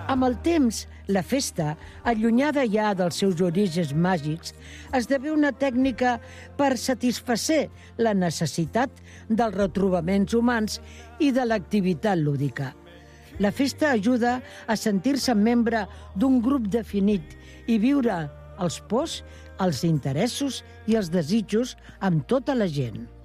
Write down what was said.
Amb el temps, la festa, allunyada ja dels seus orígens màgics, esdevé una tècnica per satisfer la necessitat dels retrobaments humans i de l'activitat lúdica. La festa ajuda a sentir-se membre d'un grup definit i viure els pors, els interessos i els desitjos amb tota la gent.